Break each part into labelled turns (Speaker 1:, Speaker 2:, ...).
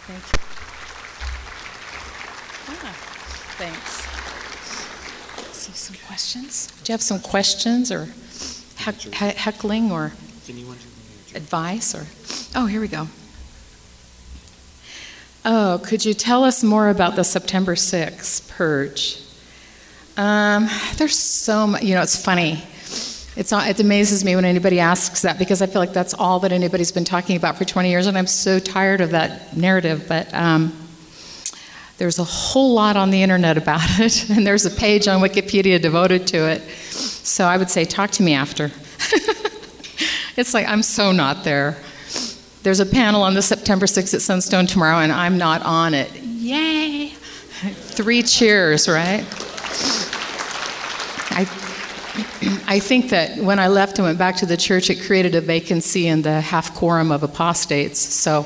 Speaker 1: Thank you. Thanks. So some questions? Do you have some questions or heckling or advice? Oh, here we go. Oh, could you tell us more about the September 6th purge? There's so much, it's funny. It amazes me when anybody asks that, because I feel like that's all that anybody's been talking about for 20 years, and I'm so tired of that narrative. But there's a whole lot on the internet about it, and there's a page on Wikipedia devoted to it. So I would say, talk to me after. It's like, I'm so not there. There's a panel on the September 6th at Sunstone tomorrow, and I'm not on it. Yay! 3 cheers, right? I think that when I left and went back to the church, it created a vacancy in the half quorum of apostates. So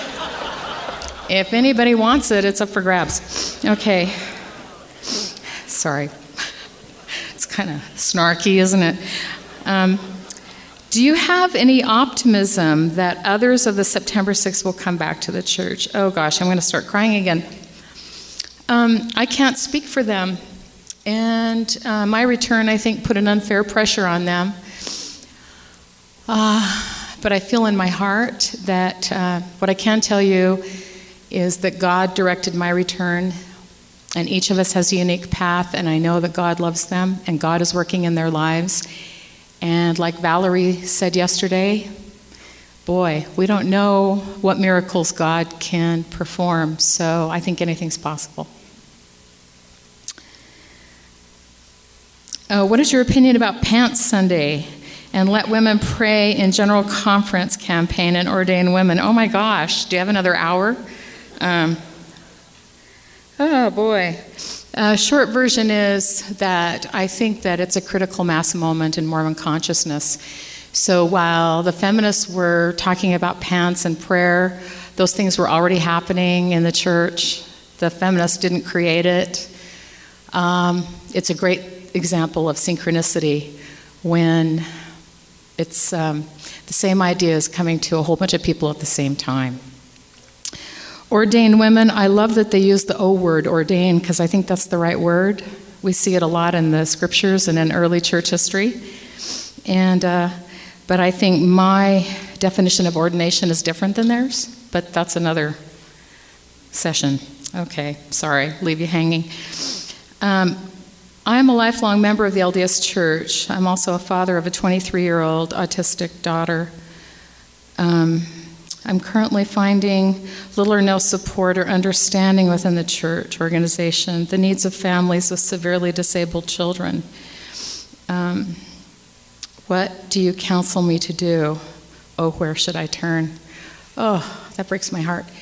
Speaker 1: if anybody wants it, it's up for grabs. Okay. Sorry. It's kind of snarky, isn't it? Do you have any optimism that others of the September 6th will come back to the church? Oh gosh, I'm going to start crying again. I can't speak for them. And my return, I think, put an unfair pressure on them. But I feel in my heart that what I can tell you is that God directed my return, and each of us has a unique path, and I know that God loves them, and God is working in their lives. And like Valerie said yesterday, boy, we don't know what miracles God can perform, so I think anything's possible. What is your opinion about Pants Sunday and Let Women Pray in General Conference campaign and ordain women? Oh my gosh, do you have another hour? Oh boy. Short version is that I think that it's a critical mass moment in Mormon consciousness. So while the feminists were talking about pants and prayer, those things were already happening in the church. The feminists didn't create it. It's a great example of synchronicity when it's the same idea is coming to a whole bunch of people at the same time. Ordained women, I love that they use the O word, ordain, because I think that's the right word. We see it a lot in the scriptures and in early church history. And but I think my definition of ordination is different than theirs, but that's another session. Okay, sorry, leave you hanging. I am a lifelong member of the LDS Church. I'm also a father of a 23-year-old autistic daughter. I'm currently finding little or no support or understanding within the church organization, the needs of families with severely disabled children. What do you counsel me to do? Oh, where should I turn? Oh, that breaks my heart.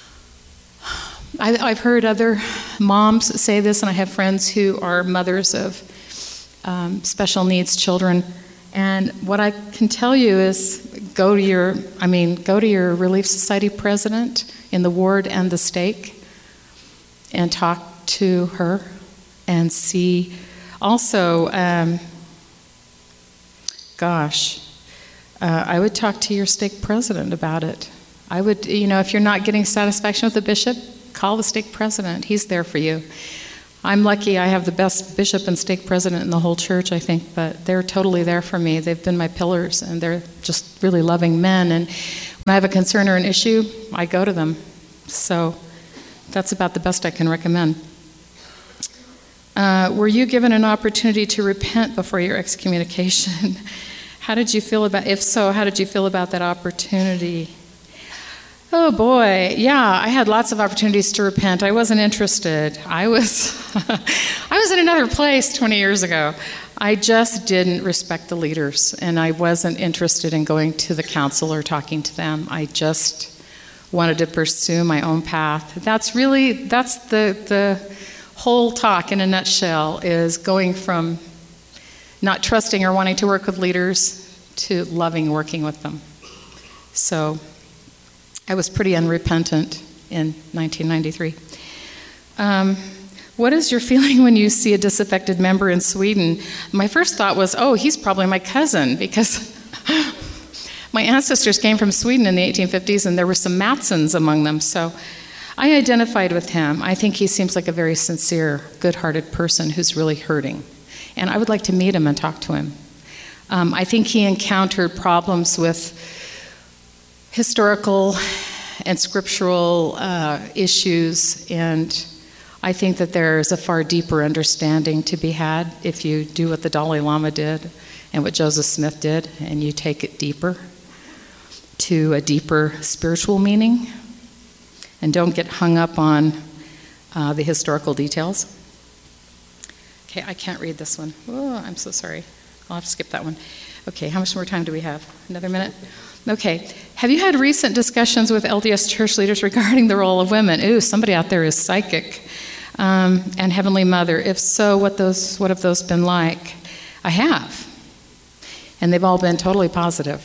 Speaker 1: I've heard other moms say this, and I have friends who are mothers of special needs children. And what I can tell you is go to your Relief Society president in the ward and the stake and talk to her and see. Also, I would talk to your stake president about it. I would, if you're not getting satisfaction with the bishop, call the stake president. He's there for you. I'm lucky I have the best bishop and stake president in the whole church, I think, but they're totally there for me. They've been my pillars, and they're just really loving men. And when I have a concern or an issue, I go to them. So that's about the best I can recommend. Were you given an opportunity to repent before your excommunication? If so, how did you feel about that opportunity? Oh boy, yeah, I had lots of opportunities to repent. I wasn't interested. I was in another place 20 years ago. I just didn't respect the leaders, and I wasn't interested in going to the council or talking to them. I just wanted to pursue my own path. That's the whole talk in a nutshell, is going from not trusting or wanting to work with leaders to loving working with them. So I was pretty unrepentant in 1993. What is your feeling when you see a disaffected member in Sweden? My first thought was, oh, he's probably my cousin, because my ancestors came from Sweden in the 1850s, and there were some Matsons among them. So I identified with him. I think he seems like a very sincere, good-hearted person who's really hurting. And I would like to meet him and talk to him. I think he encountered problems with historical and scriptural issues, and I think that there's a far deeper understanding to be had if you do what the Dalai Lama did and what Joseph Smith did, and you take it deeper to a deeper spiritual meaning, and don't get hung up on the historical details. Okay, I can't read this one. Oh, I'm so sorry. I'll have to skip that one. Okay, how much more time do we have? Another minute? Okay. Have you had recent discussions with LDS church leaders regarding the role of women? Ooh, somebody out there is psychic. And Heavenly Mother. If so, what have those been like? I have. And they've all been totally positive.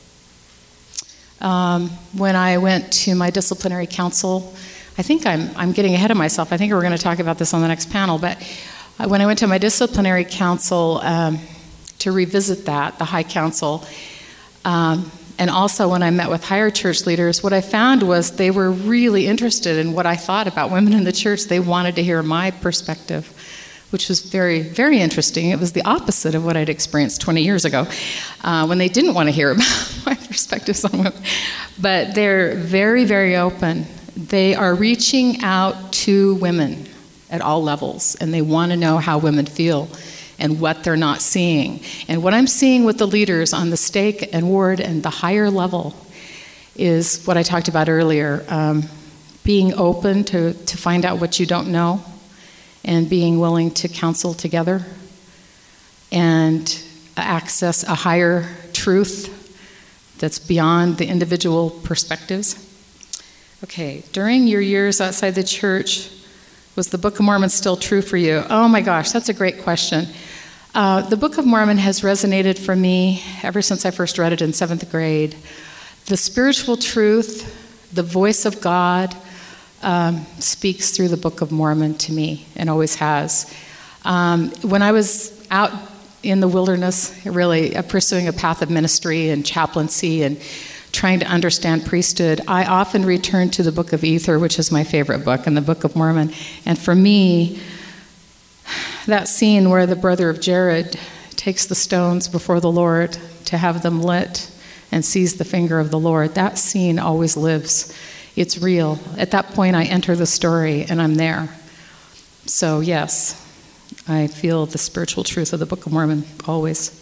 Speaker 1: When I went to my disciplinary council, I think I'm getting ahead of myself. I think we're going to talk about this on the next panel. But when I went to my disciplinary council to revisit that, the High Council, and also when I met with higher church leaders, what I found was they were really interested in what I thought about women in the church. They wanted to hear my perspective, which was very, very interesting. It was the opposite of what I'd experienced 20 years ago, when they didn't want to hear about my perspectives on women. But they're very, very open. They are reaching out to women at all levels, and they want to know how women feel and what they're not seeing. And what I'm seeing with the leaders on the stake and ward and the higher level is what I talked about earlier, being open to find out what you don't know, and being willing to counsel together and access a higher truth that's beyond the individual perspectives. Okay, during your years outside the church, was the Book of Mormon still true for you? Oh my gosh, that's a great question. The Book of Mormon has resonated for me ever since I first read it in 7th grade. The spiritual truth, the voice of God, speaks through the Book of Mormon to me, and always has. When I was out in the wilderness, really pursuing a path of ministry and chaplaincy and trying to understand priesthood, I often returned to the Book of Ether, which is my favorite book, and the Book of Mormon. And for me, that scene where the brother of Jared takes the stones before the Lord to have them lit and sees the finger of the Lord, that scene always lives. It's real. At that point, I enter the story, and I'm there. So yes, I feel the spiritual truth of the Book of Mormon always.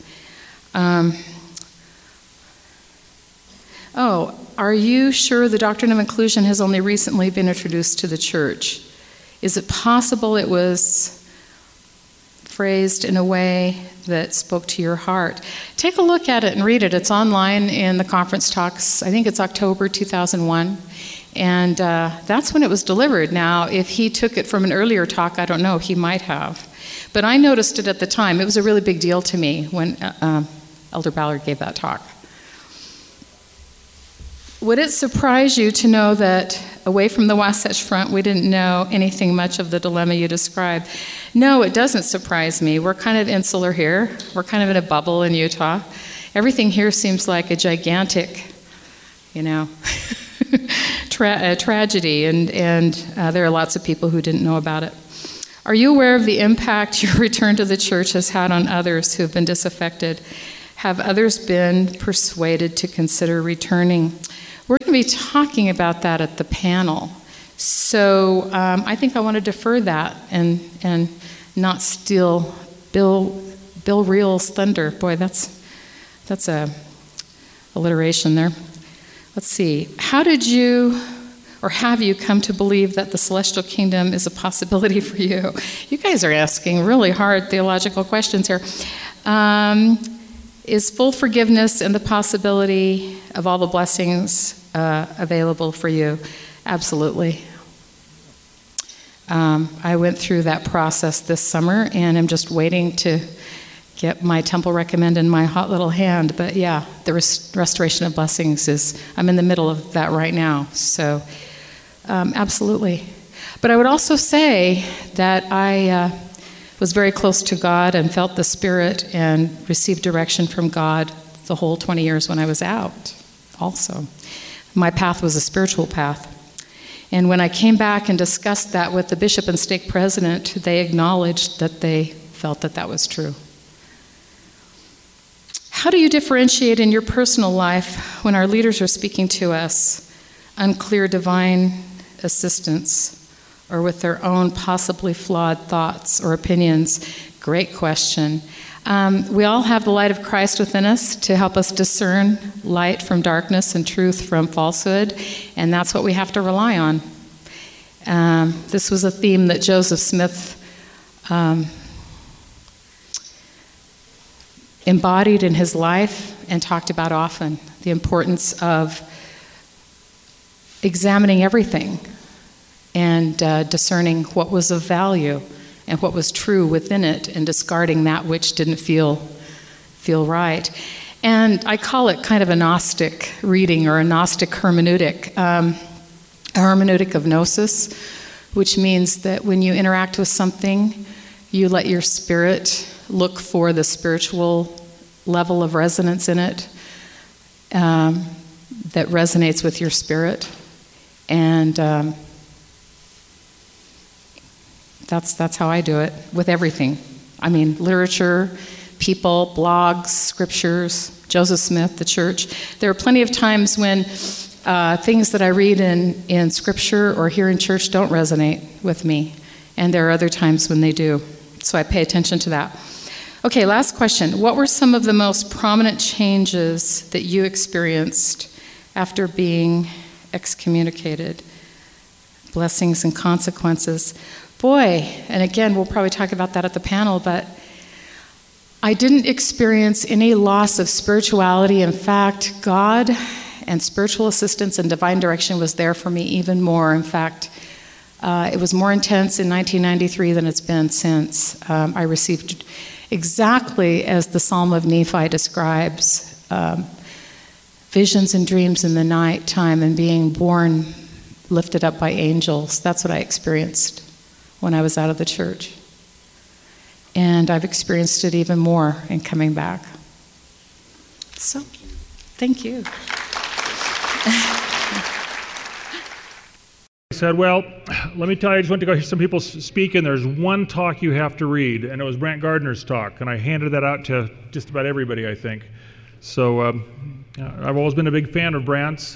Speaker 1: Are you sure the doctrine of inclusion has only recently been introduced to the church? Is it possible it was phrased in a way that spoke to your heart? Take a look at it and read it. It's online in the conference talks. I think it's October 2001. And that's when it was delivered. Now, if he took it from an earlier talk, I don't know, he might have. But I noticed it at the time. It was a really big deal to me when Elder Ballard gave that talk. Would it surprise you to know that away from the Wasatch Front, we didn't know anything much of the dilemma you described? No, it doesn't surprise me. We're kind of insular here. We're kind of in a bubble in Utah. Everything here seems like a gigantic, tragedy, and there are lots of people who didn't know about it. Are you aware of the impact your return to the church has had on others who have been disaffected? Have others been persuaded to consider returning? We're going to be talking about that at the panel. So I think I want to defer that and not steal Bill Reel's thunder. Boy, that's a alliteration there. Let's see. How did you, or have you come to believe that the celestial kingdom is a possibility for you? You guys are asking really hard theological questions here. Is full forgiveness and the possibility of all the blessings available for you? Absolutely. I went through that process this summer, and I'm just waiting to get my temple recommend in my hot little hand. But yeah, the restoration of blessings I'm in the middle of that right now. So absolutely. But I would also say that I was very close to God and felt the Spirit and received direction from God the whole 20 years when I was out also. My path was a spiritual path. And when I came back and discussed that with the bishop and stake president, they acknowledged that they felt that that was true. How do you differentiate in your personal life when our leaders are speaking to us unclear divine assistance or with their own possibly flawed thoughts or opinions? Great question. We all have the light of Christ within us to help us discern light from darkness and truth from falsehood, and that's what we have to rely on. This was a theme that Joseph Smith embodied in his life and talked about often, the importance of examining everything and discerning what was of value and what was true within it, and discarding that which didn't feel right. And I call it kind of a Gnostic reading or a Gnostic hermeneutic, a hermeneutic of gnosis, which means that when you interact with something, you let your spirit look for the spiritual level of resonance in it that resonates with your spirit. And that's how I do it with everything. I mean, literature, people, blogs, scriptures, Joseph Smith, the church. There are plenty of times when things that I read in scripture or here in church don't resonate with me. And there are other times when they do. So I pay attention to that. Okay, last question. What were some of the most prominent changes that you experienced after being excommunicated? Blessings and consequences. Boy, and again, we'll probably talk about that at the panel, but I didn't experience any loss of spirituality. In fact, God and spiritual assistance and divine direction was there for me even more. In fact, it was more intense in 1993 than it's been since. I received exactly as the Psalm of Nephi describes, visions and dreams in the night time and being born, lifted up by angels. That's what I experienced when I was out of the church. And I've experienced it even more in coming back. So, thank you.
Speaker 2: I said, well, let me tell you, I just went to go hear some people speak, and there's one talk you have to read, and it was Brant Gardner's talk, and I handed that out to just about everybody, I think. So I've always been a big fan of Brant's.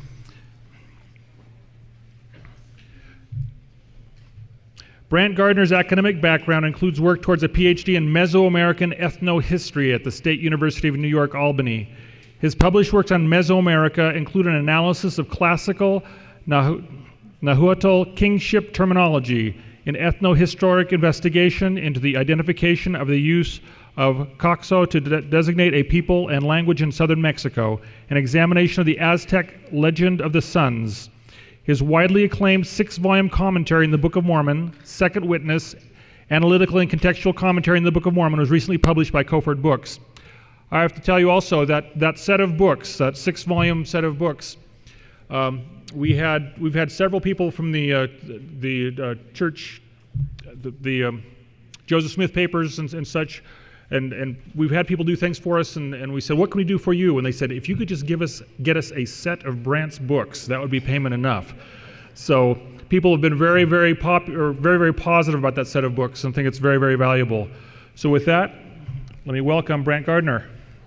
Speaker 2: Brant Gardner's academic background includes work towards a PhD in Mesoamerican ethnohistory at the State University of New York, Albany. His published works on Mesoamerica include an analysis of classical Nahuatl kingship terminology, an ethnohistoric investigation into the identification of the use of Coxo to designate a people and language in southern Mexico, an examination of the Aztec legend of the suns. His widely acclaimed 6-volume commentary in the Book of Mormon, Second Witness, Analytical and Contextual Commentary in the Book of Mormon, was recently published by Kofort Books. I have to tell you also that set of books, that 6-volume set of books, we've had several people from the church, the Joseph Smith papers and such, and we've had people do things for us, and we said, what can we do for you? And they said, if you could just get us a set of Brant's books, that would be payment enough. So people have been very, very popular, very, very positive about that set of books and think it's very, very valuable. So with that, let me welcome Brant Gardner.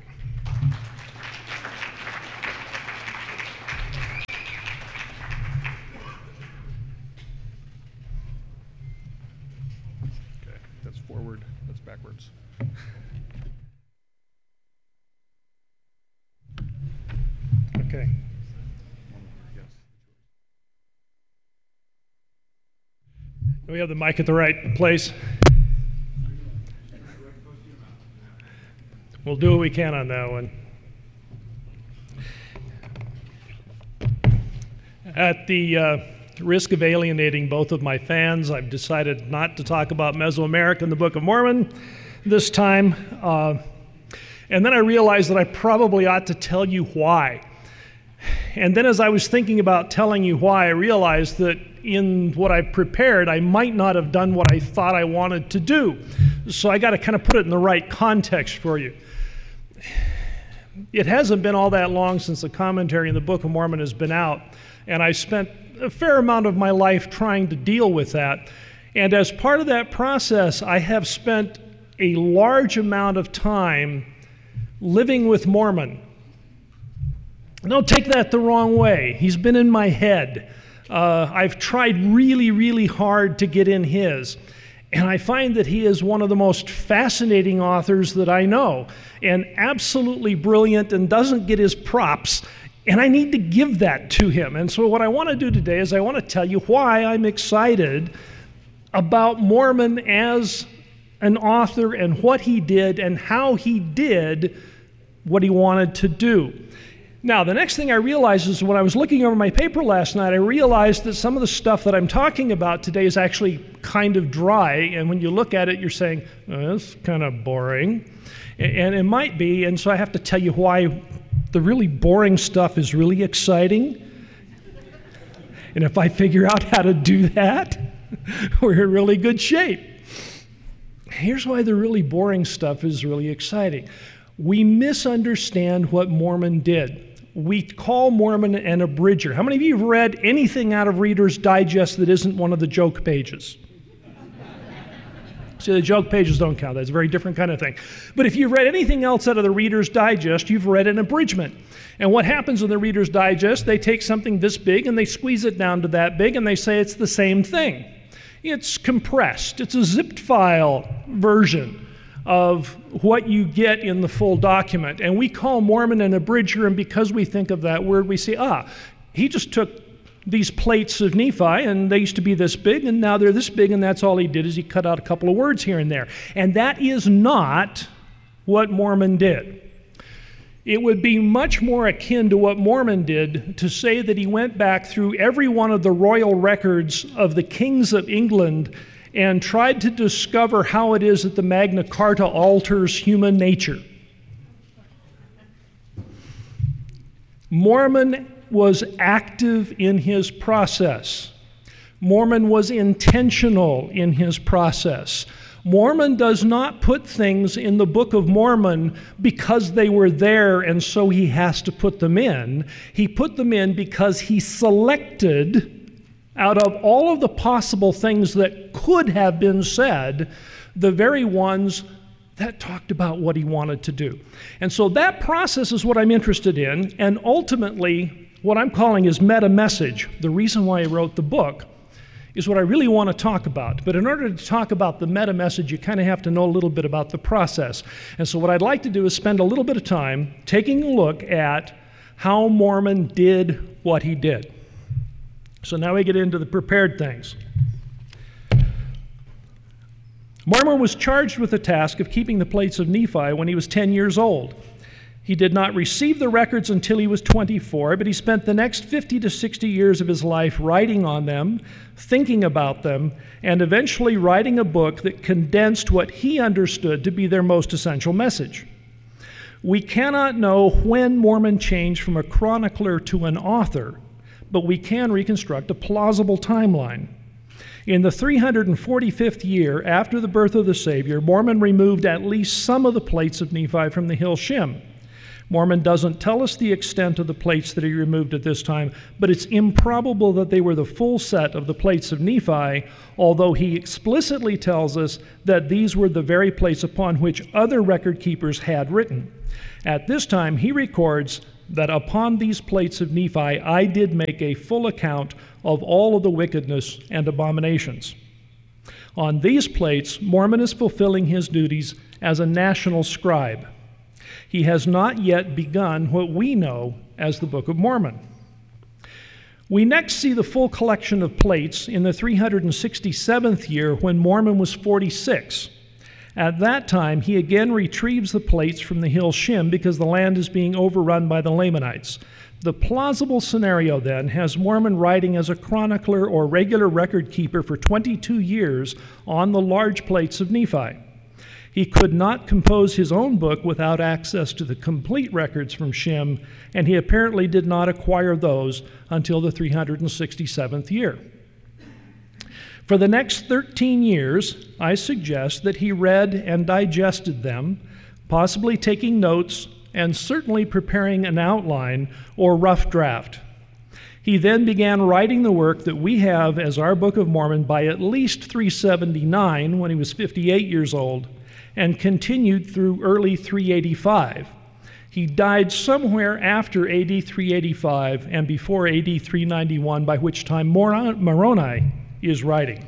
Speaker 2: Okay, that's forward, that's backwards. Okay. Do we have the mic at the right place? We'll do what we can on that one. At the risk of alienating both of my fans, I've decided not to talk about Mesoamerica in the Book of Mormon this time. And then I realized that I probably ought to tell you why. And then as I was thinking about telling you why, I realized that in what I've prepared, I might not have done what I thought I wanted to do. So I got to kind of put it in the right context for you. It hasn't been all that long since the commentary in the Book of Mormon has been out.
Speaker 3: And I spent a fair amount of my life trying to deal with that. And as part of that process, I have spent a large amount of time living with Mormon. Don't take that the wrong way. He's been in my head. I've tried really, really hard to get in his. And I find that he is one of the most fascinating authors that I know, and absolutely brilliant and doesn't get his props. And I need to give that to him. And so what I want to do today is I want to tell you why I'm excited about Mormon as an author and what he did and how he did what he wanted to do. Now, the next thing I realized is when I was looking over my paper last night, I realized that some of the stuff that I'm talking about today is actually kind of dry. And when you look at it, you're saying, oh, that's kind of boring. And it might be. And so I have to tell you why the really boring stuff is really exciting. And if I figure out how to do that, we're in really good shape. Here's why the really boring stuff is really exciting. We misunderstand what Mormon did. We call Mormon an abridger. How many of you have read anything out of Reader's Digest that isn't one of the joke pages? See, the joke pages don't count. That's a very different kind of thing. But if you've read anything else out of the Reader's Digest, you've read an abridgment. And what happens in the Reader's Digest, they take something this big and they squeeze it down to that big and they say it's the same thing. It's compressed. It's a zipped file version of what you get in the full document. And we call Mormon an abridger, and because we think of that word, we say, he just took these plates of Nephi, and they used to be this big, and now they're this big, and that's all he did is he cut out a couple of words here and there. And that is not what Mormon did. It would be much more akin to what Mormon did to say that he went back through every one of the royal records of the kings of England and tried to discover how it is that the Magna Carta alters human nature. Mormon was active in his process. Mormon was intentional in his process. Mormon does not put things in the Book of Mormon because they were there and so he has to put them in. He put them in because he selected out of all of the possible things that could have been said, the very ones that talked about what he wanted to do. And so that process is what I'm interested in, and ultimately what I'm calling his meta message. The reason why I wrote the book is what I really want to talk about. But in order to talk about the meta message, you kind of have to know a little bit about the process. And so what I'd like to do is spend a little bit of time taking a look at how Mormon did what he did. So now we get into the prepared things. Mormon was charged with the task of keeping the plates of Nephi when he was 10 years old. He did not receive the records until he was 24, but he spent the next 50 to 60 years of his life writing on them, thinking about them, and eventually writing a book that condensed what he understood to be their most essential message. We cannot know when Mormon changed from a chronicler to an author, but we can reconstruct a plausible timeline. In the 345th year after the birth of the Savior, Mormon removed at least some of the plates of Nephi from the hill Shim. Mormon doesn't tell us the extent of the plates that he removed at this time, but it's improbable that they were the full set of the plates of Nephi, although he explicitly tells us that these were the very plates upon which other record keepers had written. At this time, he records that upon these plates of Nephi I did make a full account of all of the wickedness and abominations. On these plates, Mormon is fulfilling his duties as a national scribe. He has not yet begun what we know as the Book of Mormon. We next see the full collection of plates in the 367th year when Mormon was 46. At that time, he again retrieves the plates from the hill Shim because the land is being overrun by the Lamanites. The plausible scenario then has Mormon writing as a chronicler or regular record keeper for 22 years on the large plates of Nephi. He could not compose his own book without access to the complete records from Shim, and he apparently did not acquire those until the 367th year. For the next 13 years, I suggest that he read and digested them, possibly taking notes and certainly preparing an outline or rough draft. He then began writing the work that we have as our Book of Mormon by at least 379, when he was 58 years old, and continued through early 385. He died somewhere after AD 385 and before AD 391, by which time Moroni is writing.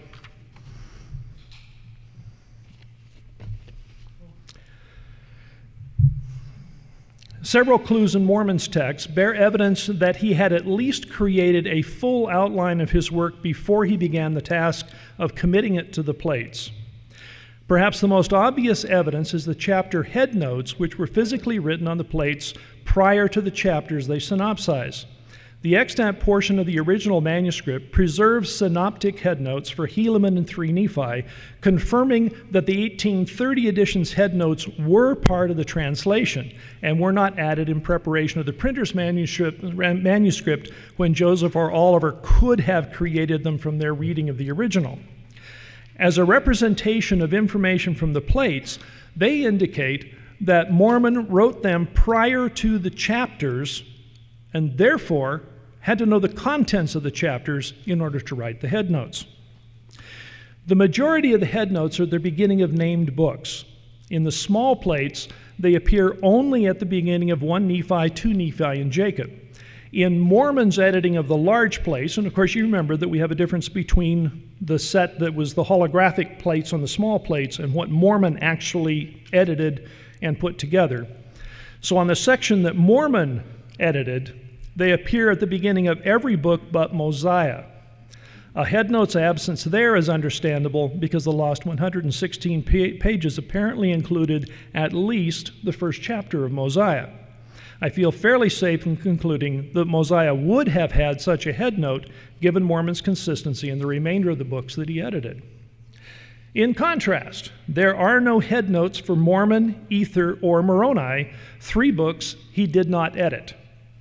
Speaker 3: Several clues in Mormon's text bear evidence that he had at least created a full outline of his work before he began the task of committing it to the plates. Perhaps the most obvious evidence is the chapter headnotes, which were physically written on the plates prior to the chapters they synopsize. The extant portion of the original manuscript preserves synoptic headnotes for Helaman and 3 Nephi, confirming that the 1830 edition's headnotes were part of the translation and were not added in preparation of the printer's manuscript when Joseph or Oliver could have created them from their reading of the original. As a representation of information from the plates, they indicate that Mormon wrote them prior to the chapters and therefore had to know the contents of the chapters in order to write the headnotes. The majority of the headnotes are the beginning of named books. In the small plates, they appear only at the beginning of 1 Nephi, 2 Nephi, and Jacob. In Mormon's editing of the large plates, and of course you remember that we have a difference between the set that was the holographic plates on the small plates and what Mormon actually edited and put together. So on the section that Mormon edited, they appear at the beginning of every book but Mosiah. A headnote's absence there is understandable because the lost 116 pages apparently included at least the first chapter of Mosiah. I feel fairly safe in concluding that Mosiah would have had such a headnote given Mormon's consistency in the remainder of the books that he edited. In contrast, there are no headnotes for Mormon, Ether, or Moroni, 3 books he did not edit.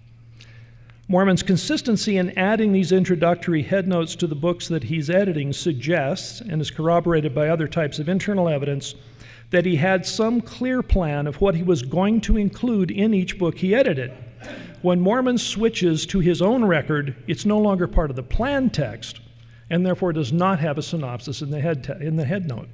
Speaker 3: Mormon's consistency in adding these introductory headnotes to the books that he's editing suggests, and is corroborated by other types of internal evidence, that he had some clear plan of what he was going to include in each book he edited. When Mormon switches to his own record, it's no longer part of the plan text, and therefore does not have a synopsis in the headnote.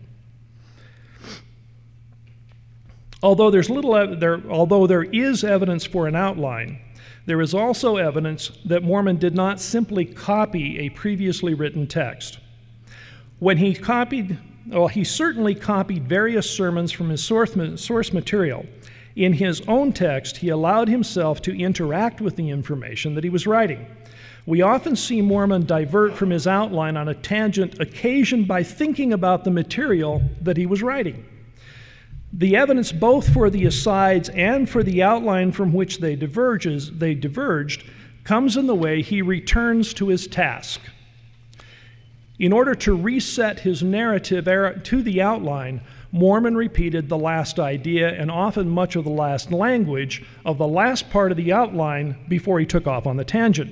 Speaker 3: Although there is evidence for an outline, there is also evidence that Mormon did not simply copy a previously written text. When he certainly copied various sermons from his source material. In his own text, he allowed himself to interact with the information that he was writing. We often see Mormon divert from his outline on a tangent occasioned by thinking about the material that he was writing. The evidence both for the asides and for the outline from which they diverged comes in the way he returns to his task. In order to reset his narrative to the outline, Mormon repeated the last idea and often much of the last language of the last part of the outline before he took off on the tangent.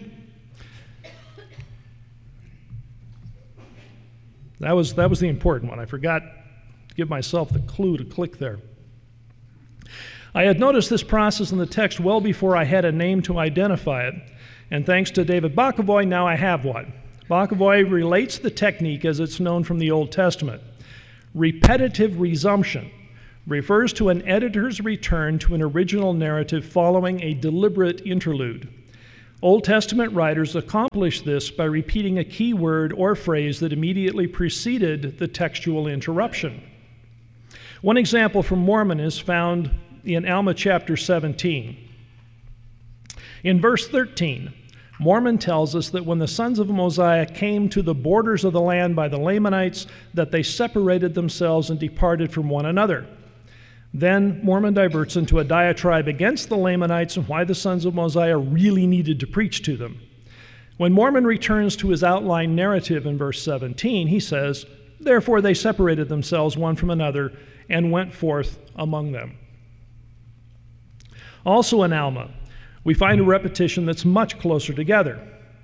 Speaker 3: That was the important one. I forgot to give myself the clue to click there. I had noticed this process in the text well before I had a name to identify it, and thanks to David Bokovoy, now I have one. Bokovoy relates the technique as it's known from the Old Testament. Repetitive resumption refers to an editor's return to an original narrative following a deliberate interlude. Old Testament writers accomplished this by repeating a key word or phrase that immediately preceded the textual interruption. One example from Mormon is found in Alma chapter 17. In verse 13, Mormon tells us that when the sons of Mosiah came to the borders of the land by the Lamanites, that they separated themselves and departed from one another. Then Mormon diverts into a diatribe against the Lamanites and why the sons of Mosiah really needed to preach to them. When Mormon returns to his outline narrative in verse 17, he says, "Therefore they separated themselves one from another and went forth among them." Also in Alma, we find a repetition that's much closer together.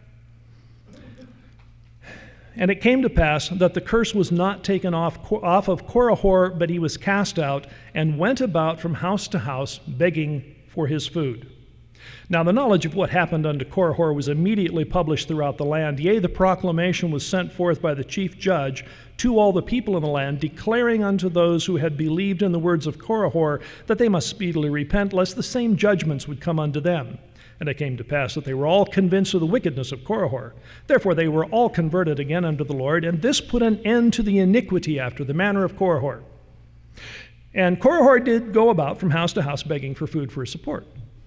Speaker 3: And it came to pass that the curse was not taken off of Korihor, but he was cast out and went about from house to house begging for his food. Now, the knowledge of what happened unto Korihor was immediately published throughout the land. Yea, the proclamation was sent forth by the chief judge to all the people in the land, declaring unto those who had believed in the words of Korihor that they must speedily repent, lest the same judgments would come unto them. And it came to pass that they were all convinced of the wickedness of Korihor. Therefore they were all converted again unto the Lord, and this put an end to the iniquity after the manner of Korihor. And Korihor did go about from house to house begging for food for his support.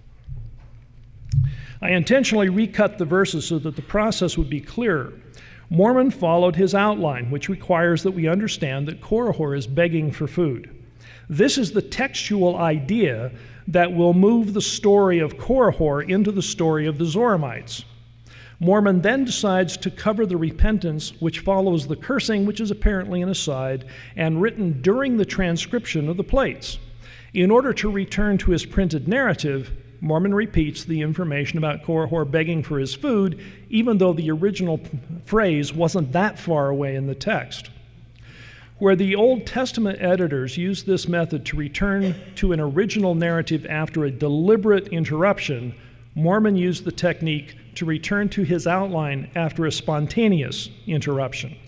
Speaker 3: I intentionally recut the verses so that the process would be clearer. Mormon followed his outline, which requires that we understand that Korihor is begging for food. This is the textual idea that will move the story of Korihor into the story of the Zoramites. Mormon then decides to cover the repentance which follows the cursing, which is apparently an aside, and written during the transcription of the plates. In order to return to his printed narrative, Mormon repeats the information about Korihor begging for his food, even though the original phrase wasn't that far away in the text. Where the Old Testament editors used this method to return to an original narrative after a deliberate interruption, Mormon used the technique to return to his outline after a spontaneous interruption.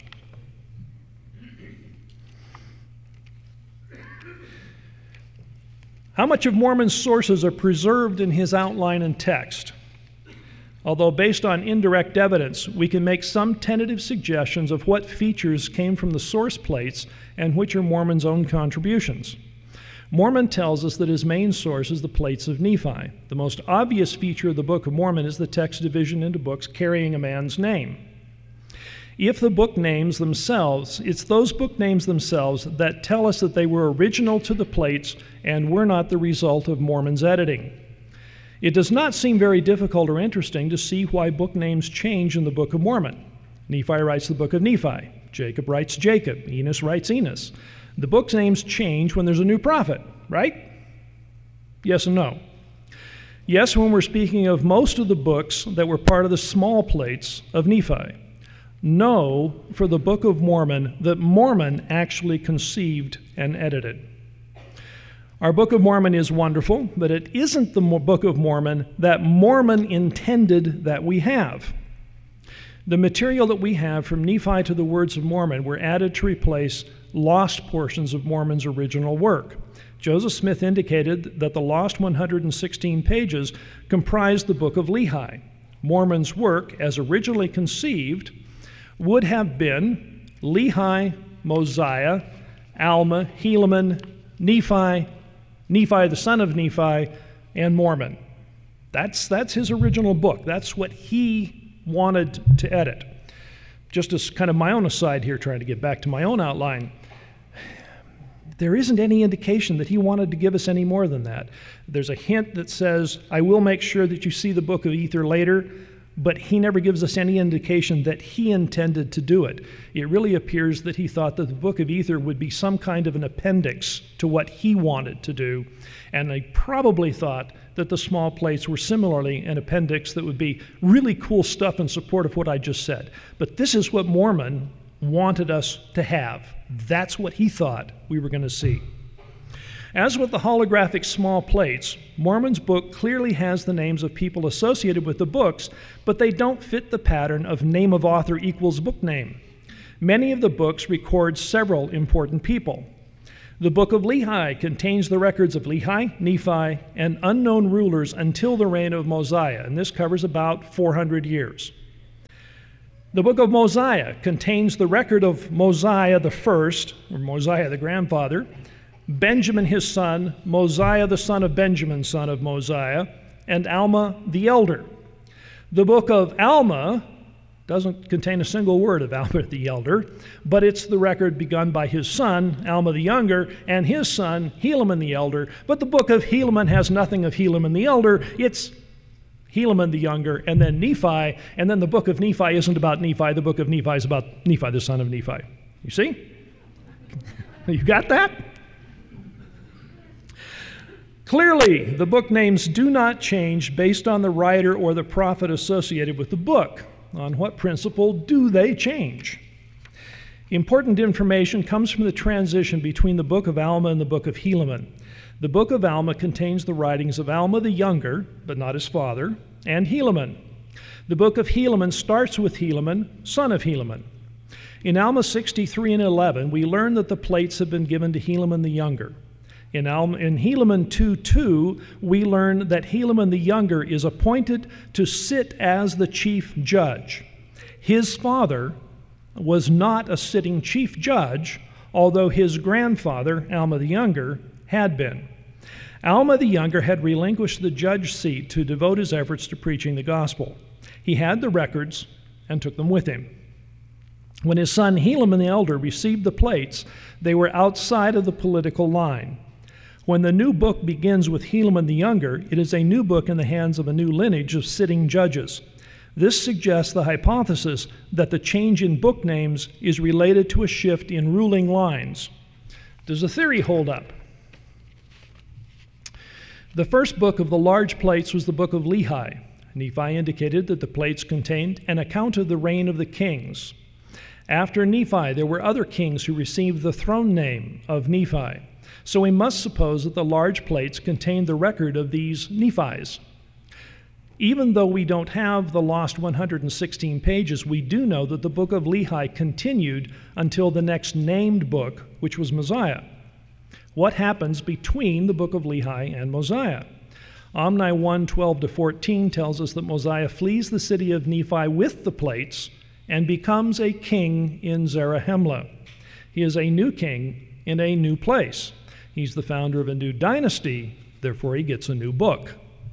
Speaker 3: How much of Mormon's sources are preserved in his outline and text? Although based on indirect evidence, we can make some tentative suggestions of what features came from the source plates and which are Mormon's own contributions. Mormon tells us that his main source is the plates of Nephi. The most obvious feature of the Book of Mormon is the text division into books carrying a man's name. If the book names themselves, it's those book names themselves that tell us that they were original to the plates and were not the result of Mormon's editing. It does not seem very difficult or interesting to see why book names change in the Book of Mormon. Nephi writes the Book of Nephi. Jacob writes Jacob. Enos writes Enos. The book's names change when there's a new prophet, right? Yes and no. Yes, when we're speaking of most of the books that were part of the small plates of Nephi. No, for the Book of Mormon, that Mormon actually conceived and edited. Our Book of Mormon is wonderful, but it isn't the Book of Mormon that Mormon intended that we have. The material that we have from Nephi to the Words of Mormon were added to replace lost portions of Mormon's original work. Joseph Smith indicated that the lost 116 pages comprised the Book of Lehi. Mormon's work, as originally conceived, would have been Lehi, Mosiah, Alma, Helaman, Nephi the son of Nephi, and Mormon. That's his original book. That's what he wanted to edit. Just as kind of my own aside here, trying to get back to my own outline, there isn't any indication that he wanted to give us any more than that. There's a hint that says, I will make sure that you see the Book of Ether later, but he never gives us any indication that he intended to do it. It really appears that he thought that the Book of Ether would be some kind of an appendix to what he wanted to do, and they probably thought that the small plates were similarly an appendix that would be really cool stuff in support of what I just said. But this is what Mormon wanted us to have. That's what he thought we were going to see. As with the holographic small plates, Mormon's book clearly has the names of people associated with the books, but they don't fit the pattern of name of author equals book name. Many of the books record several important people. The Book of Lehi contains the records of Lehi, Nephi, and unknown rulers until the reign of Mosiah, and this covers about 400 years. The Book of Mosiah contains the record of Mosiah the first, or Mosiah the grandfather, Benjamin his son, Mosiah the son of Benjamin, son of Mosiah, and Alma the elder. The Book of Alma doesn't contain a single word of Alma the elder, but it's the record begun by his son, Alma the younger, and his son, Helaman the elder. But the Book of Helaman has nothing of Helaman the elder. It's Helaman the younger, and then Nephi, and then the Book of Nephi isn't about Nephi. The Book of Nephi is about Nephi, the son of Nephi. You see? You got that? Clearly, the book names do not change based on the writer or the prophet associated with the book. On what principle do they change? Important information comes from the transition between the Book of Alma and the Book of Helaman. The book of Alma contains the writings of Alma the Younger, but not his father, and Helaman. The book of Helaman starts with Helaman, son of Helaman. In Alma 63 and 11, we learn that the plates have been given to Helaman the Younger. In Helaman 2:2, we learn that Helaman the Younger is appointed to sit as the chief judge. His father was not a sitting chief judge, although his grandfather, Alma the Younger, had been. Alma the Younger had relinquished the judge seat to devote his efforts to preaching the gospel. He had the records and took them with him. When his son Helaman the Elder received the plates, they were outside of the political line. When the new book begins with Helaman the Younger, it is a new book in the hands of a new lineage of sitting judges. This suggests the hypothesis that the change in book names is related to a shift in ruling lines. Does the theory hold up? The first book of the large plates was the book of Lehi. Nephi indicated that the plates contained an account of the reign of the kings. After Nephi, there were other kings who received the throne name of Nephi. So we must suppose that the large plates contained the record of these Nephis. Even though we don't have the lost 116 pages, we do know that the book of Lehi continued until the next named book, which was Mosiah. What happens between the book of Lehi and Mosiah? Omni 1:12-14 tells us that Mosiah flees the city of Nephi with the plates and becomes a king in Zarahemla. He is a new king in a new place. He's the founder of a new dynasty, therefore he gets a new book.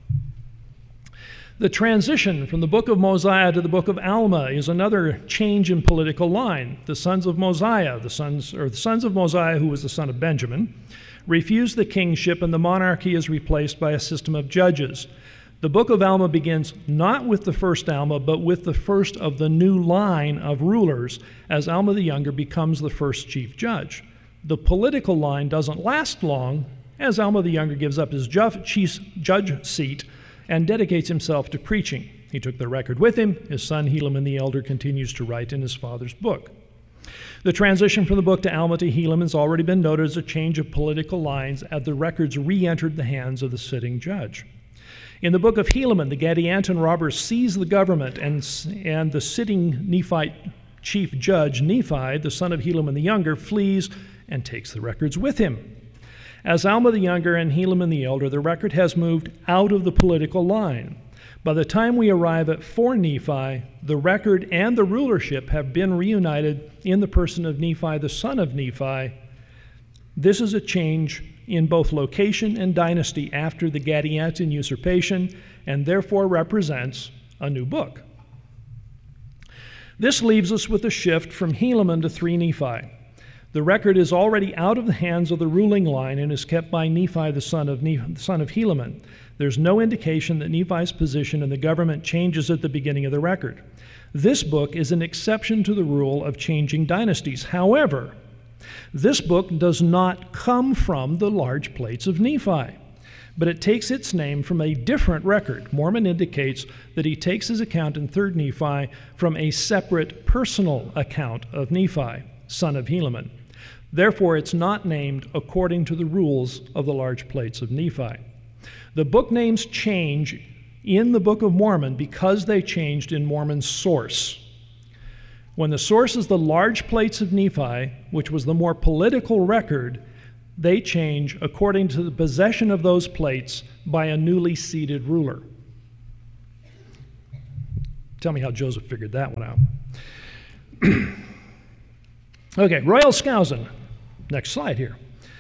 Speaker 3: The transition from the book of Mosiah to the book of Alma is another change in political line. The sons of Mosiah, the sons of Mosiah, who was the son of Benjamin, refused the kingship, and the monarchy is replaced by a system of judges. The book of Alma begins not with the first Alma, but with the first of the new line of rulers, as Alma the Younger becomes the first chief judge. The political line doesn't last long, as Alma the Younger gives up his chief judge seat and dedicates himself to preaching. He took the record with him. His son Helaman the Elder continues to write in his father's book. The transition from the book to Alma to Helaman has already been noted as a change of political lines as the records re-entered the hands of the sitting judge. In the book of Helaman, the Gadianton robbers seize the government, and the sitting Nephite chief judge, Nephi, the son of Helaman the Younger, flees and takes the records with him. As Alma the Younger and Helaman the Elder, the record has moved out of the political line. By the time we arrive at 4 Nephi, the record and the rulership have been reunited in the person of Nephi, the son of Nephi. This is a change in both location and dynasty after the Gadianton usurpation, and therefore represents a new book. This leaves us with a shift from Helaman to 3 Nephi. The record is already out of the hands of the ruling line and is kept by Nephi, the son of Helaman. There's no indication that Nephi's position in the government changes at the beginning of the record. This book is an exception to the rule of changing dynasties. However, this book does not come from the large plates of Nephi, but it takes its name from a different record. Mormon indicates that he takes his account in 3 Nephi from a separate personal account of Nephi, son of Helaman. Therefore, it's not named according to the rules of the large plates of Nephi. The book names change in the Book of Mormon because they changed in Mormon's source. When the source is the large plates of Nephi, which was the more political record, they change according to the possession of those plates by a newly seated ruler. Tell me how Joseph figured that one out. Okay, Royal Skousen. Next slide here.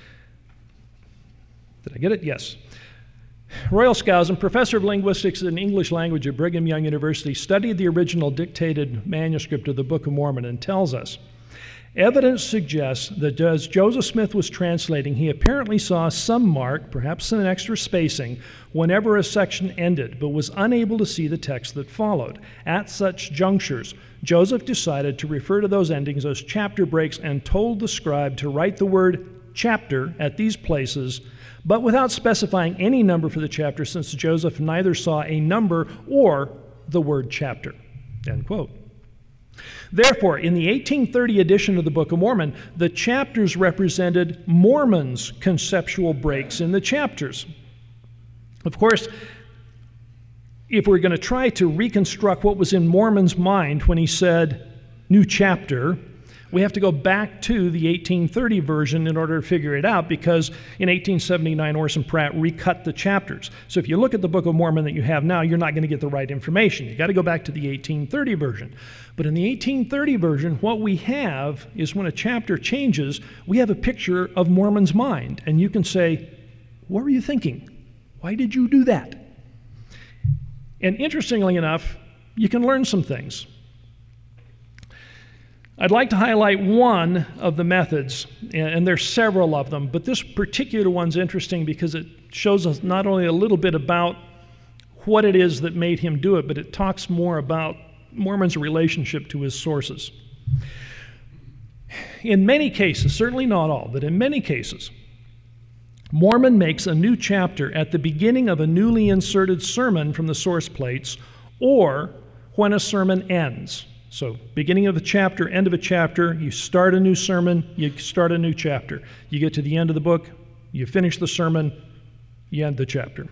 Speaker 3: Did I get it? Yes. Royal Skousen, professor of linguistics and English language at Brigham Young University, studied the original dictated manuscript of the Book of Mormon and tells us, evidence suggests that as Joseph Smith was translating, he apparently saw some mark, perhaps an extra spacing, whenever a section ended, but was unable to see the text that followed. At such junctures, Joseph decided to refer to those endings as chapter breaks and told the scribe to write the word chapter at these places, but without specifying any number for the chapter, since Joseph neither saw a number or the word chapter. End quote. Therefore, in the 1830 edition of the Book of Mormon, the chapters represented Mormon's conceptual breaks in the chapters. Of course, if we're going to try to reconstruct what was in Mormon's mind when he said new chapter, we have to go back to the 1830 version in order to figure it out, because in 1879 Orson Pratt recut the chapters. So if you look at the Book of Mormon that you have now, you're not going to get the right information. You've got to go back to the 1830 version. But in the 1830 version, what we have is when a chapter changes, we have a picture of Mormon's mind. And you can say, what were you thinking? Why did you do that? And interestingly enough, you can learn some things. I'd like to highlight one of the methods, and there's several of them, but this particular one's interesting because it shows us not only a little bit about what it is that made him do it, but it talks more about Mormon's relationship to his sources. In many cases, certainly not all, but in many cases, Mormon makes a new chapter at the beginning of a newly inserted sermon from the source plates, or when a sermon ends. So, beginning of a chapter, end of a chapter, you start a new sermon, you start a new chapter. You get to the end of the book, you finish the sermon, you end the chapter.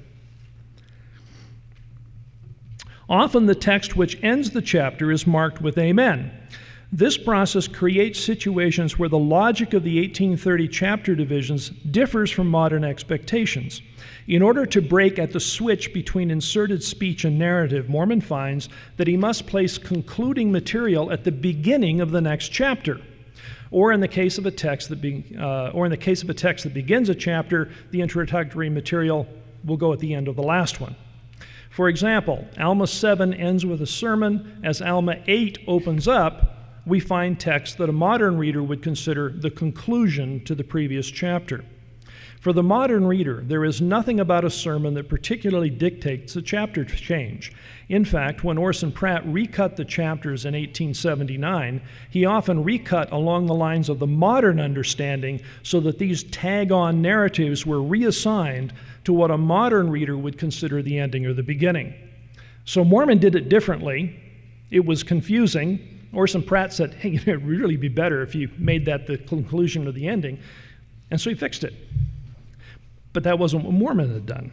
Speaker 3: Often the text which ends the chapter is marked with Amen. This process creates situations where the logic of the 1830 chapter divisions differs from modern expectations. In order to break at the switch between inserted speech and narrative, Mormon finds that he must place concluding material at the beginning of the next chapter. Or in the case of a text that begins a chapter, the introductory material will go at the end of the last one. For example, Alma 7 ends with a sermon. As Alma 8 opens up, we find text that a modern reader would consider the conclusion to the previous chapter. For the modern reader, there is nothing about a sermon that particularly dictates a chapter change. In fact, when Orson Pratt recut the chapters in 1879, he often recut along the lines of the modern understanding so that these tag-on narratives were reassigned to what a modern reader would consider the ending or the beginning. So Mormon did it differently. It was confusing. Orson Pratt said, hey, it would really be better if you made that the conclusion or the ending. And so he fixed it. But that wasn't what Mormon had done.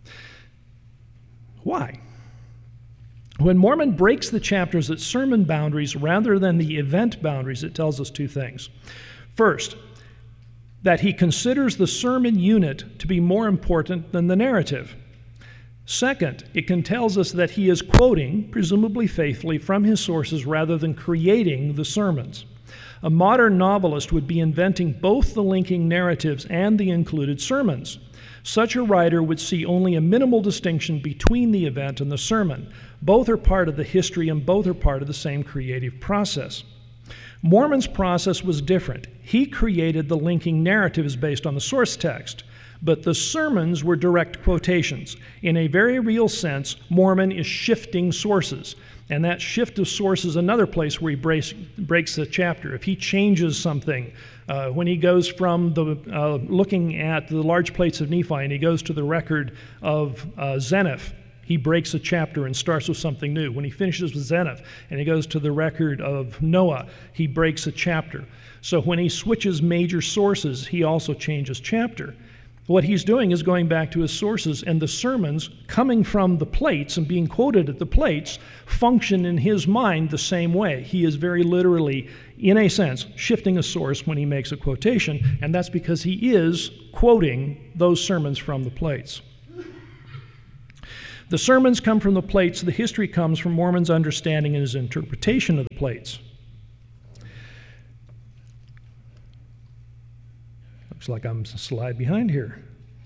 Speaker 3: Why? When Mormon breaks the chapters at sermon boundaries rather than the event boundaries, it tells us two things. First, that he considers the sermon unit to be more important than the narrative. Second, it tells us that he is quoting, presumably faithfully, from his sources rather than creating the sermons. A modern novelist would be inventing both the linking narratives and the included sermons. Such a writer would see only a minimal distinction between the event and the sermon. Both are part of the history and both are part of the same creative process. Mormon's process was different. He created the linking narratives based on the source text, but the sermons were direct quotations. In a very real sense, Mormon is shifting sources. And that shift of source is another place where he breaks the chapter. If he changes something, when he goes from looking at the large plates of Nephi and he goes to the record of Zeniff, he breaks a chapter and starts with something new. When he finishes with Zeniff and he goes to the record of Noah, he breaks a chapter. So when he switches major sources, he also changes chapter. What he's doing is going back to his sources, and the sermons coming from the plates and being quoted at the plates function in his mind the same way. He is very literally, in a sense, shifting a source when he makes a quotation, and that's because he is quoting those sermons from the plates. The sermons come from the plates. The history comes from Mormon's understanding and his interpretation of the plates. Looks like I'm a slide behind here.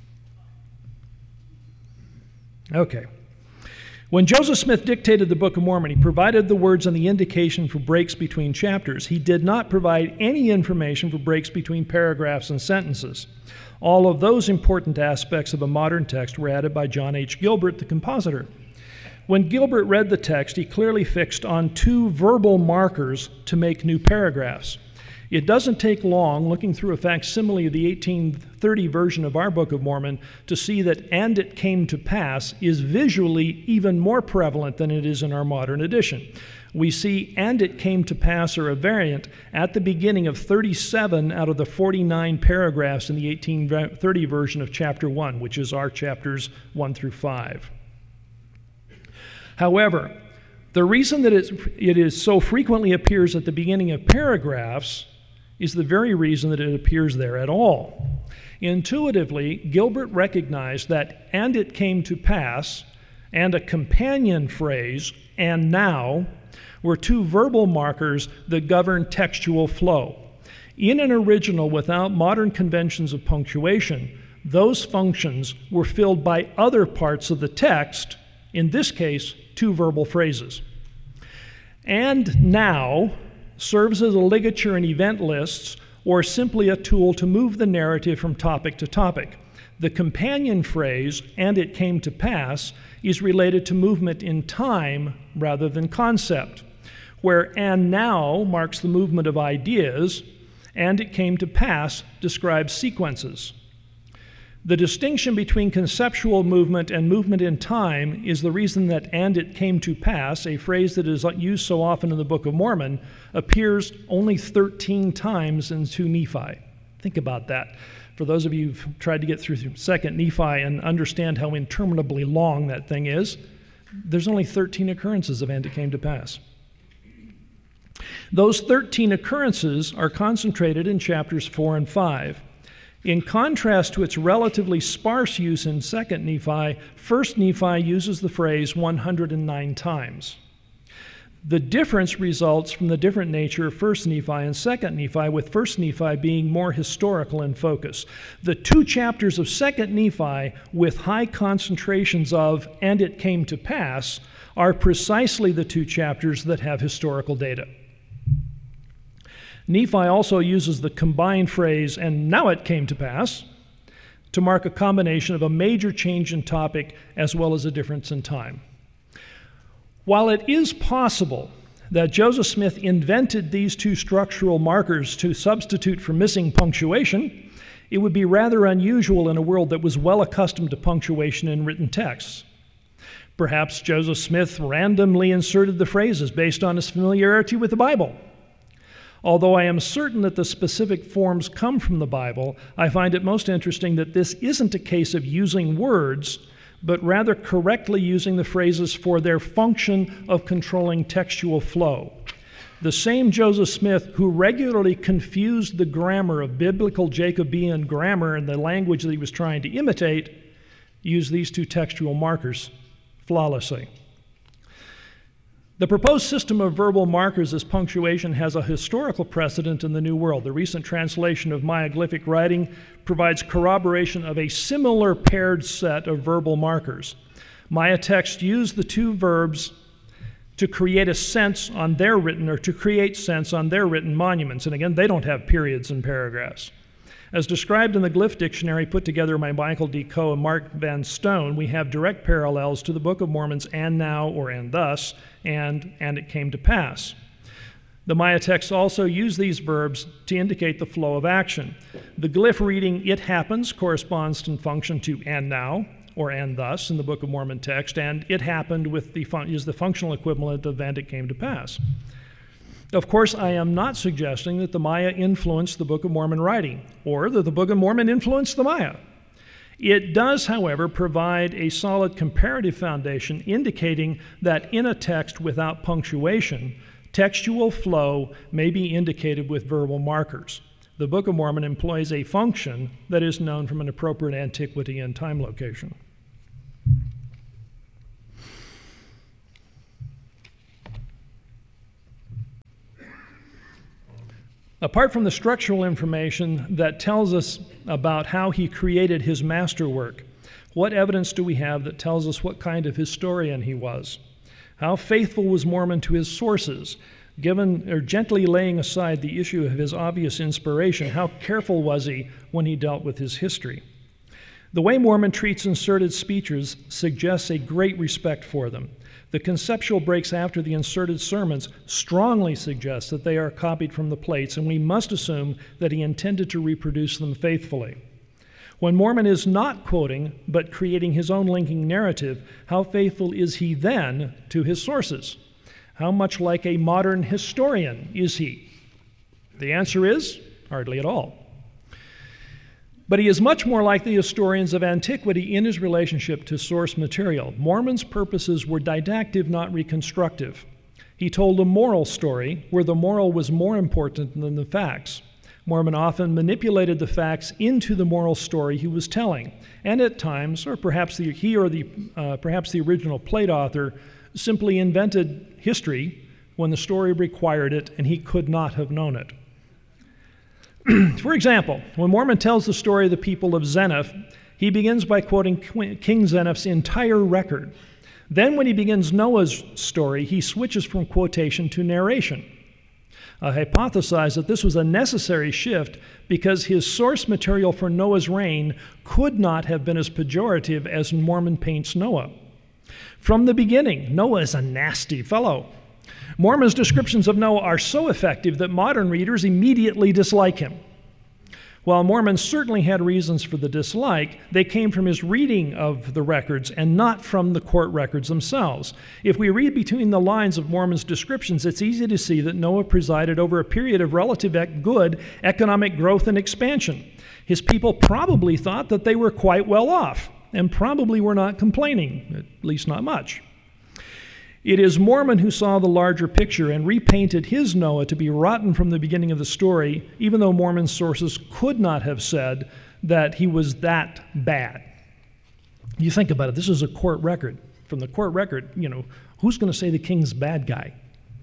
Speaker 3: Okay. When Joseph Smith dictated the Book of Mormon, he provided the words and the indication for breaks between chapters. He did not provide any information for breaks between paragraphs and sentences. All of those important aspects of a modern text were added by John H. Gilbert, the compositor. When Gilbert read the text, he clearly fixed on two verbal markers to make new paragraphs. It doesn't take long, looking through a facsimile of the 1830 version of our Book of Mormon, to see that "and it came to pass" is visually even more prevalent than it is in our modern edition. We see "and it came to pass" or a variant at the beginning of 37 out of the 49 paragraphs in the 1830 version of chapter 1, which is our chapters 1 through 5. However, the reason that it is so frequently appears at the beginning of paragraphs is the very reason that it appears there at all. Intuitively, Gilbert recognized that "and it came to pass" and a companion phrase, "and now," were two verbal markers that govern textual flow. In an original without modern conventions of punctuation, those functions were filled by other parts of the text, in this case, two verbal phrases. "And now" serves as a ligature in event lists or simply a tool to move the narrative from topic to topic. The companion phrase, "and it came to pass," is related to movement in time rather than concept, where "and now" marks the movement of ideas, "and it came to pass" describes sequences. The distinction between conceptual movement and movement in time is the reason that "and it came to pass," a phrase that is used so often in the Book of Mormon, appears only 13 times in 2 Nephi. Think about that. For those of you who've tried to get through 2nd Nephi and understand how interminably long that thing is, there's only 13 occurrences of "and it came to pass." Those 13 occurrences are concentrated in chapters 4 and 5. In contrast to its relatively sparse use in 2nd Nephi, 1st Nephi uses the phrase 109 times. The difference results from the different nature of 1st Nephi and 2nd Nephi, with 1st Nephi being more historical in focus. The 2 chapters of 2nd Nephi, with high concentrations of "and it came to pass," are precisely the 2 chapters that have historical data. Nephi also uses the combined phrase "and now it came to pass" to mark a combination of a major change in topic as well as a difference in time. While it is possible that Joseph Smith invented these 2 structural markers to substitute for missing punctuation, it would be rather unusual in a world that was well accustomed to punctuation in written texts. Perhaps Joseph Smith randomly inserted the phrases based on his familiarity with the Bible. Although I am certain that the specific forms come from the Bible, I find it most interesting that this isn't a case of using words, but rather correctly using the phrases for their function of controlling textual flow. The same Joseph Smith who regularly confused the grammar of biblical Jacobean grammar and the language that he was trying to imitate used these 2 textual markers flawlessly. The proposed system of verbal markers as punctuation has a historical precedent in the New World. The recent translation of Mayaglyphic writing provides corroboration of a similar paired set of verbal markers. Maya texts use the 2 verbs to create a sense on their written, or to create sense on their written monuments. And again, they don't have periods and paragraphs. As described in the Glyph Dictionary put together by Michael D. Coe and Mark Van Stone, we have direct parallels to the Book of Mormon's "and now" or "and thus," and it came to pass. The Maya texts also use these verbs to indicate the flow of action. The glyph reading "it happens" corresponds in function to "and now" or "and thus" in the Book of Mormon text, and "it happened" is the functional equivalent of "and it came to pass." Of course, I am not suggesting that the Maya influenced the Book of Mormon writing, or that the Book of Mormon influenced the Maya. It does, however, provide a solid comparative foundation indicating that in a text without punctuation, textual flow may be indicated with verbal markers. The Book of Mormon employs a function that is known from an appropriate antiquity and time location. Apart from the structural information that tells us about how he created his masterwork, what evidence do we have that tells us what kind of historian he was? How faithful was Mormon to his sources, gently laying aside the issue of his obvious inspiration? How careful was he when he dealt with his history? The way Mormon treats inserted speeches suggests a great respect for them. The conceptual breaks after the inserted sermons strongly suggest that they are copied from the plates, and we must assume that he intended to reproduce them faithfully. When Mormon is not quoting, but creating his own linking narrative, how faithful is he then to his sources? How much like a modern historian is he? The answer is hardly at all. But he is much more like the historians of antiquity in his relationship to source material. Mormon's purposes were didactic, not reconstructive. He told a moral story where the moral was more important than the facts. Mormon often manipulated the facts into the moral story he was telling, and at times, or perhaps the original plate author simply invented history when the story required it and he could not have known it. For example, when Mormon tells the story of the people of Zeniff, he begins by quoting King Zeniff's entire record. Then when he begins Noah's story, he switches from quotation to narration. I hypothesize that this was a necessary shift because his source material for Noah's reign could not have been as pejorative as Mormon paints Noah. From the beginning, Noah is a nasty fellow. Mormon's descriptions of Noah are so effective that modern readers immediately dislike him. While Mormon certainly had reasons for the dislike, they came from his reading of the records and not from the court records themselves. If we read between the lines of Mormon's descriptions, it's easy to see that Noah presided over a period of relative good economic growth and expansion. His people probably thought that they were quite well off and probably were not complaining, at least not much. It is Mormon who saw the larger picture and repainted his Noah to be rotten from the beginning of the story, even though Mormon sources could not have said that he was that bad. You think about it, this is a court record. From the court record, who's going to say the king's bad guy?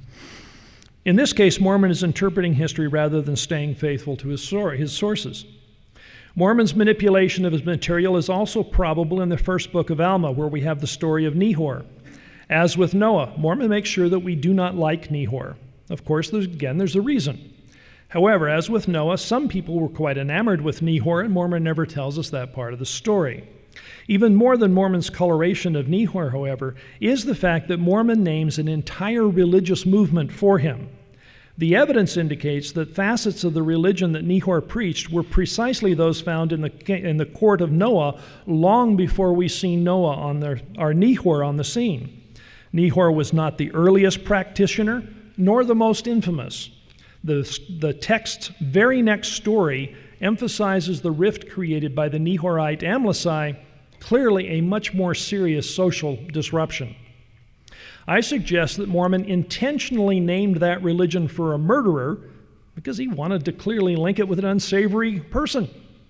Speaker 3: In this case, Mormon is interpreting history rather than staying faithful to his sources. Mormon's manipulation of his material is also probable in the first book of Alma, where we have the story of Nehor. As with Noah, Mormon makes sure that we do not like Nehor. Of course, there's a reason. However, as with Noah, some people were quite enamored with Nehor, and Mormon never tells us that part of the story. Even more than Mormon's coloration of Nehor, however, is the fact that Mormon names an entire religious movement for him. The evidence indicates that facets of the religion that Nehor preached were precisely those found in the court of Noah long before we see Nehor on the scene. Nehor was not the earliest practitioner, nor the most infamous. The text's very next story emphasizes the rift created by the Nehorite Amlici, clearly a much more serious social disruption. I suggest that Mormon intentionally named that religion for a murderer because he wanted to clearly link it with an unsavory person.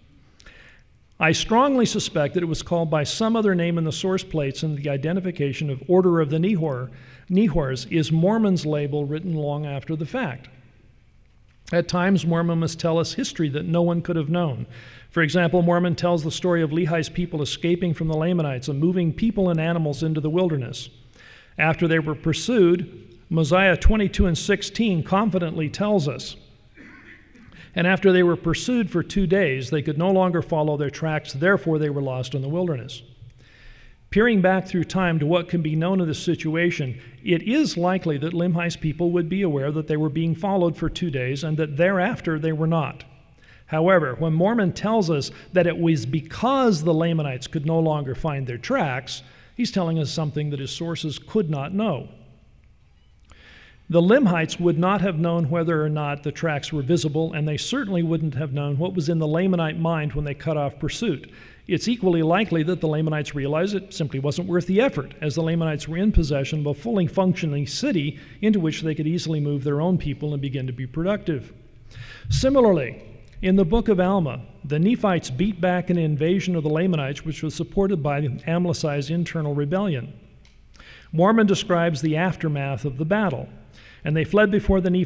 Speaker 3: I strongly suspect that it was called by some other name in the source plates, and the identification of Order of the Nehors is Mormon's label written long after the fact. At times, Mormon must tell us history that no one could have known. For example, Mormon tells the story of Lehi's people escaping from the Lamanites and moving people and animals into the wilderness. After they were pursued, Mosiah 22:16 confidently tells us, and after they were pursued for 2 days, they could no longer follow their tracks, therefore they were lost in the wilderness. Peering back through time to what can be known of this situation, it is likely that Limhi's people would be aware that they were being followed for 2 days and that thereafter they were not. However, when Mormon tells us that it was because the Lamanites could no longer find their tracks, he's telling us something that his sources could not know. The Limhites would not have known whether or not the tracks were visible, and they certainly wouldn't have known what was in the Lamanite mind when they cut off pursuit. It's equally likely that the Lamanites realized it simply wasn't worth the effort, as the Lamanites were in possession of a fully functioning city into which they could easily move their own people and begin to be productive. Similarly, in the book of Alma, the Nephites beat back an invasion of the Lamanites, which was supported by Amlici's internal rebellion. Mormon describes the aftermath of the battle. And they fled before the